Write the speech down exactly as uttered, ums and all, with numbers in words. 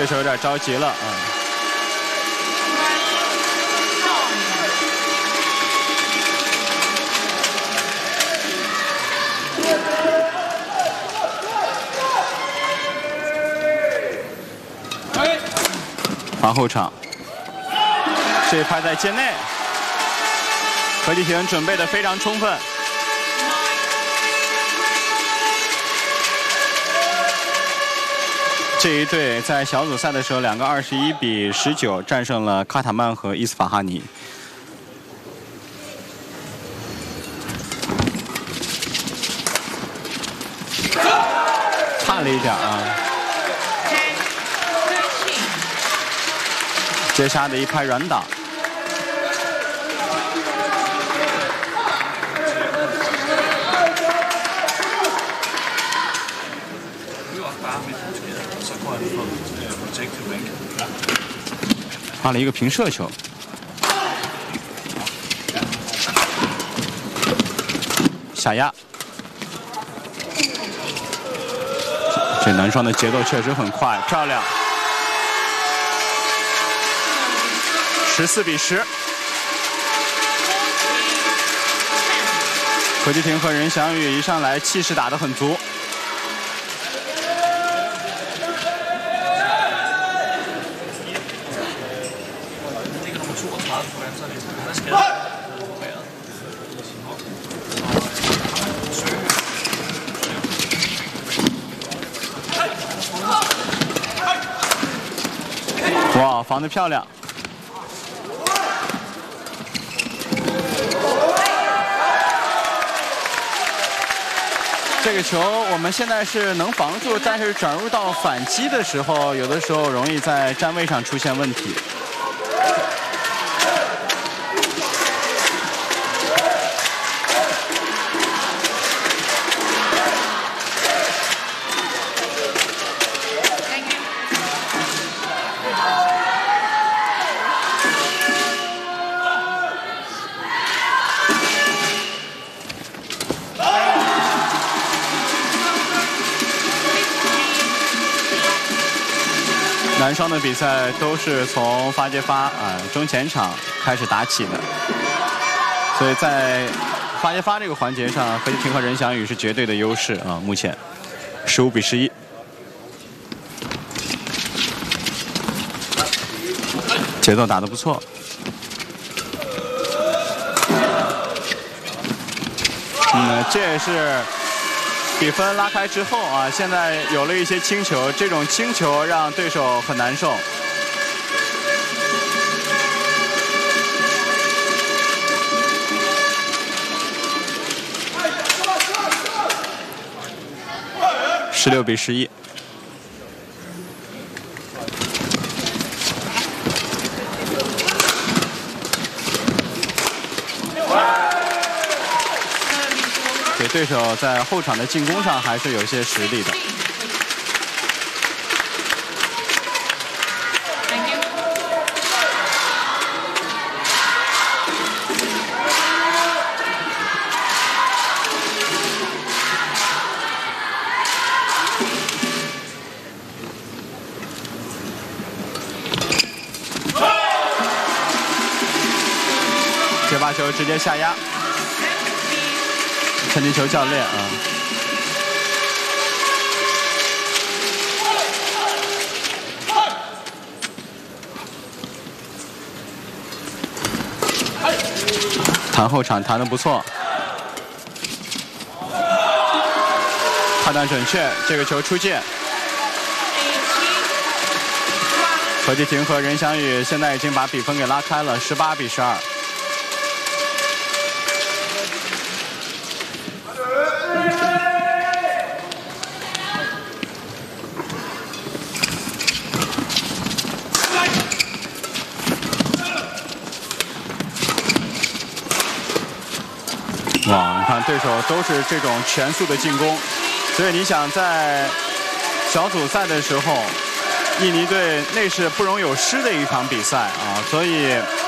对手有点着急了啊。防后场，这一拍在界内，何继廷准备的非常充分。 这一队在小组赛的时候，两个二十一比十九战胜了卡塔曼和伊斯法哈尼。差了一点啊！接杀的一拍软挡。 发了一个平射球，下压。这男双的节奏确实很快，漂亮。十四比十，何继廷和任翔宇一上来气势打得很足。 哇，防得漂亮！这个球我们现在是能防住，但是转入到反击的时候，有的时候容易在站位上出现问题。 男双的比赛都是从发接发啊中前场开始打起的，所以在发接发这个环节上，何继廷和任翔宇是绝对的优势啊。目前十五比十一，节奏打得不错。嗯，这也是。 比分拉开之后啊，现在有了一些轻球，这种轻球让对手很难受。十六比十一。对手在后场的进攻上还是有些实力的。这把球直接下压。 陈金球教练啊，弹后场弹得不错，判断准确，这个球出界。何继廷和任翔宇现在已经把比分给拉开了，十八比十二。 哇，你看对手都是这种全速的进攻，所以你想在小组赛的时候，印尼队那是不容有失的一场比赛啊，所以。